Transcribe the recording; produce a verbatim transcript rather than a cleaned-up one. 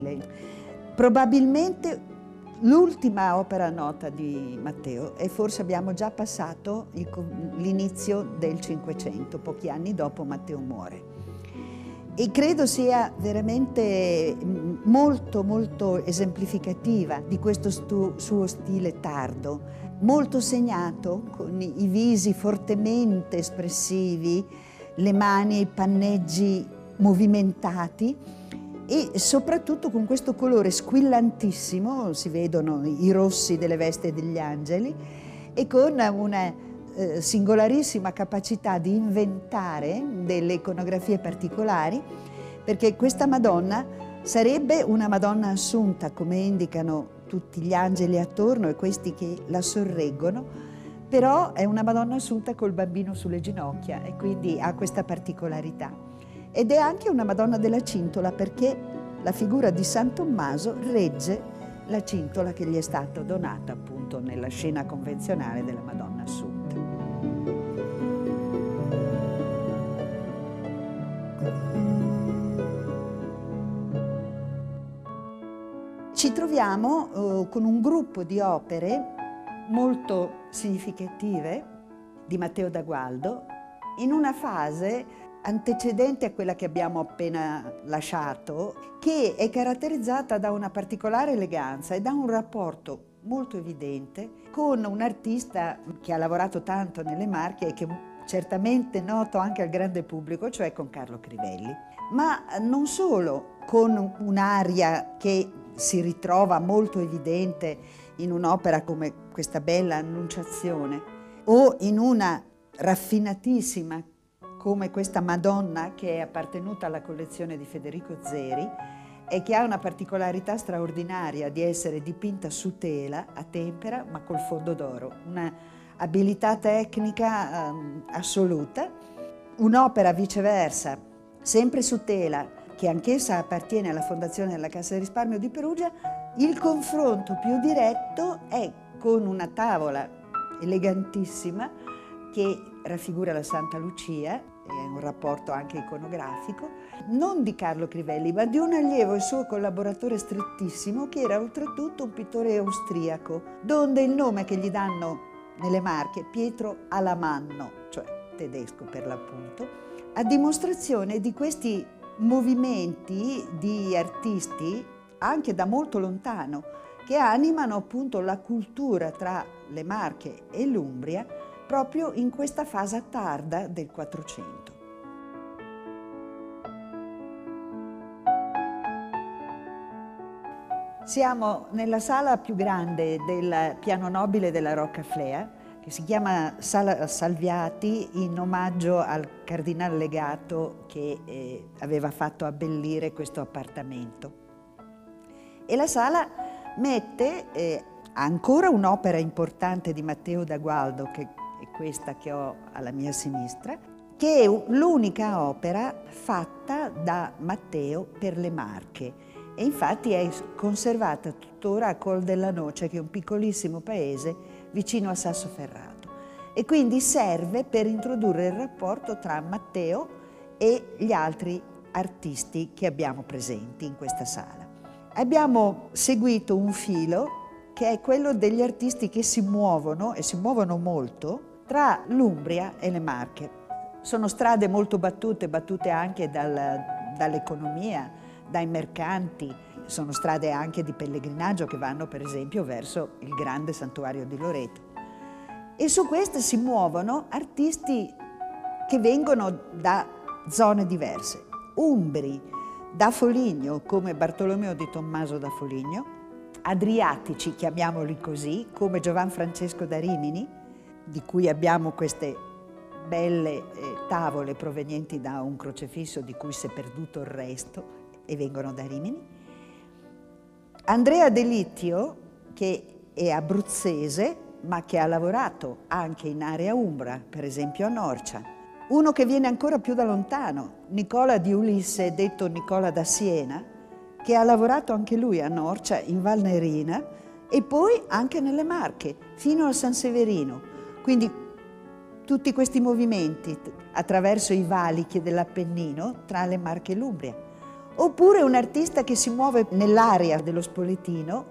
Probabilmente l'ultima opera nota di Matteo, e forse abbiamo già passato l'inizio del Cinquecento, pochi anni dopo Matteo muore. E credo sia veramente molto molto esemplificativa di questo suo stile tardo, molto segnato, con i visi fortemente espressivi, le mani e i panneggi movimentati, e soprattutto con questo colore squillantissimo, si vedono i rossi delle vesti degli angeli, e con una eh, singolarissima capacità di inventare delle iconografie particolari, perché questa Madonna sarebbe una Madonna assunta, come indicano tutti gli angeli attorno e questi che la sorreggono, però è una Madonna assunta col bambino sulle ginocchia e quindi ha questa particolarità. Ed è anche una Madonna della cintola, perché la figura di San Tommaso regge la cintola che gli è stata donata appunto nella scena convenzionale della Madonna Assunta. Ci troviamo eh, con un gruppo di opere molto significative di Matteo da Gualdo in una fase antecedente a quella che abbiamo appena lasciato, che è caratterizzata da una particolare eleganza e da un rapporto molto evidente con un artista che ha lavorato tanto nelle Marche e che certamente è noto anche al grande pubblico, cioè con Carlo Crivelli. Ma non solo, con un'aria che si ritrova molto evidente in un'opera come questa bella Annunciazione o in una raffinatissima come questa Madonna che è appartenuta alla collezione di Federico Zeri e che ha una particolarità straordinaria di essere dipinta su tela a tempera ma col fondo d'oro, una abilità tecnica um, assoluta. Un'opera viceversa, sempre su tela, che anch'essa appartiene alla Fondazione della Cassa di Risparmio di Perugia. Il confronto più diretto è con una tavola elegantissima che raffigura la Santa Lucia, è un rapporto anche iconografico, non di Carlo Crivelli, ma di un allievo e suo collaboratore strettissimo, che era oltretutto un pittore austriaco, donde il nome che gli danno nelle Marche, Pietro Alamanno, cioè tedesco per l'appunto, a dimostrazione di questi movimenti di artisti, anche da molto lontano, che animano appunto la cultura tra le Marche e l'Umbria, proprio in questa fase tarda del Quattrocento. Siamo nella sala più grande del piano nobile della Roccaflea, che si chiama Sala Salviati, in omaggio al cardinal legato che eh, aveva fatto abbellire questo appartamento. E la sala mette eh, ancora un'opera importante di Matteo da Gualdo, che è questa che ho alla mia sinistra, che è l'unica opera fatta da Matteo per le Marche, e infatti è conservata tuttora a Col della Noce, che è un piccolissimo paese vicino a Sassoferrato, e quindi serve per introdurre il rapporto tra Matteo e gli altri artisti che abbiamo presenti in questa sala. Abbiamo seguito un filo che è quello degli artisti che si muovono, e si muovono molto, tra l'Umbria e le Marche. Sono strade molto battute, battute anche dal, dall'economia, dai mercanti, sono strade anche di pellegrinaggio che vanno per esempio verso il grande santuario di Loreto. E su queste si muovono artisti che vengono da zone diverse, umbri, da Foligno come Bartolomeo di Tommaso da Foligno, adriatici, chiamiamoli così, come Giovan Francesco da Rimini, di cui abbiamo queste belle eh, tavole provenienti da un crocefisso di cui si è perduto il resto e vengono da Rimini. Andrea Delitio, che è abruzzese, ma che ha lavorato anche in area umbra, per esempio a Norcia. Uno che viene ancora più da lontano, Nicola di Ulisse, detto Nicola da Siena, che ha lavorato anche lui a Norcia, in Val Nerina, e poi anche nelle Marche, fino a San Severino. Quindi tutti questi movimenti attraverso i valichi dell'Appennino tra le Marche e l'Umbria. Oppure un artista che si muove nell'area dello Spoletino